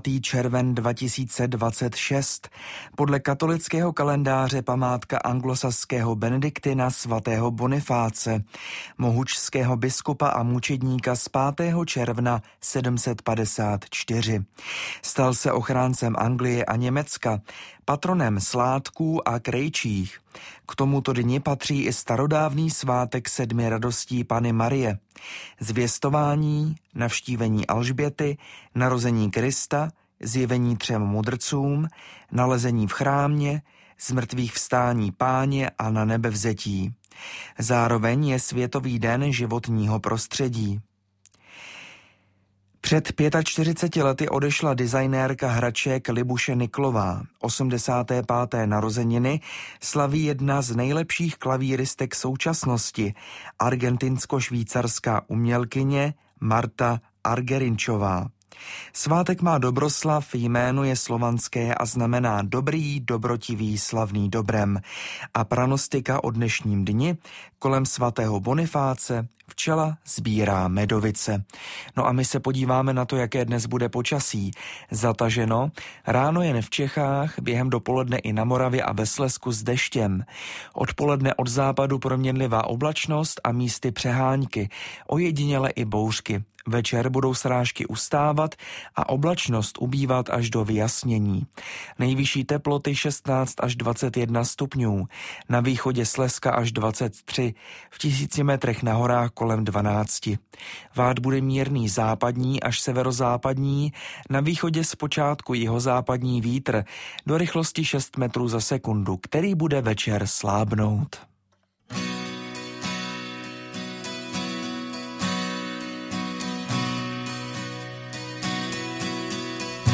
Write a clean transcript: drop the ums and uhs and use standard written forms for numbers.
červen 2026. Podle katolického kalendáře památka anglosaského benediktina svatého Bonifáce, mohučského biskupa a mučedníka z 5. června 754. Stal se ochráncem Anglie a Německa, patronem sládků a krejčích. K tomuto dni patří i starodávný svátek 7 radostí Panny Marie, zvěstování, navštívení Alžběty, narození Krista, zjevení 3 mudrcům, nalezení v chrámě, zmrtvých vstání Páně a na nebevzetí. Zároveň je Světový den životního prostředí. Před 45 lety odešla designérka hraček Libuše Niklová. 85. narozeniny slaví jedna z nejlepších klavíristek současnosti, argentinsko-švýcarská umělkyně Marta Argerinčová. Svátek má Dobroslav, jméno je slovanské a znamená dobrý, dobrotivý, slavný dobrem. A pranostika o dnešním dni kolem svatého Bonifáce včela sbírá medovice. No a my se podíváme na to, jaké dnes bude počasí. Zataženo, ráno jen v Čechách, během dopoledne i na Moravě a ve Slezsku s deštěm. Odpoledne od západu proměnlivá oblačnost a místy přehánky, ojediněle i bouřky. Večer budou srážky ustávat a oblačnost ubývat až do vyjasnění. Nejvyšší teploty 16 až 21 stupňů, na východě Slezska až 23, v 1000 metrech na horách kolem 12. Vád bude mírný západní až severozápadní, na východě zpočátku jihozápadní vítr do rychlosti 6 metrů za sekundu, který bude večer slábnout.